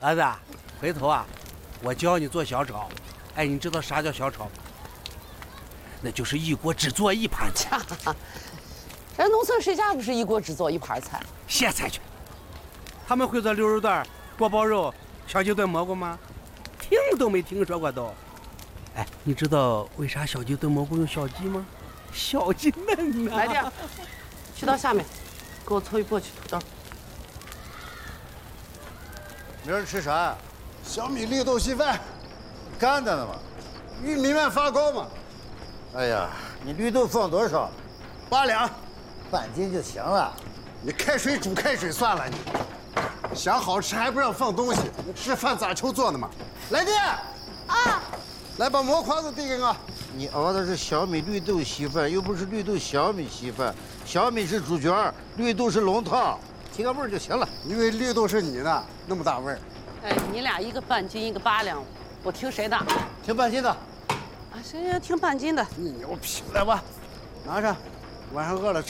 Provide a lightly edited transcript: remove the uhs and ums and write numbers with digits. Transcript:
儿子，回头啊，我教你做小炒。哎，你知道啥叫小炒吗？那就是一锅只做一盘菜。 人农村谁家不是一锅只做一盘菜？ 歇菜去。他们会做溜肉段、锅包肉、小鸡炖蘑菇吗？听都没听说过都。哎，你知道为啥小鸡炖蘑菇用小鸡吗？小鸡嫩呐。 来弟，去到下面，给我凑一簸箕土豆。 明儿吃啥？小米绿豆稀饭，干的呢嘛。玉米面发糕嘛。哎呀，你绿豆放多少？8两，半斤就行了。你开水煮开水算了你。想好吃还不让放东西，你这饭咋求做的嘛？来弟，啊，来把馍筐子递给我。你熬的是小米绿豆稀饭，又不是绿豆小米稀饭。小米是主角，绿豆是龙套，提个味儿就行了。因为绿豆是你的，那么大味儿。 哎，你俩一个半斤，一个8两，我听谁的？ 听半斤的。 啊，行，听半斤的。 你牛皮，来吧，拿上，晚上饿了吃。